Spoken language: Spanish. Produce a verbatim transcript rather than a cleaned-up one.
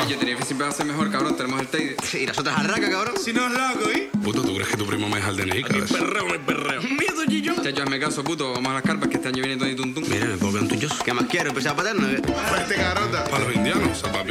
Yo tenía que siempre va a ser mejor, cabrón. Tenemos el Teide. Sí, y las otras arracas, cabrón. Si no es loco, ¿eh? Puto, ¿tú crees que tu primo me deja el D N I? Aquí perreo, no hay perreo. Miedo, Gillo. Chacho, hazme caso, puto. Vamos a las carpas que este año viene todo y tum tum. Mira, me puedo ver un tuyo. ¿Qué más quiero? ¿Empezar a paterno? ¿Qué? Para este carota. Para los indianos, o sea, papi.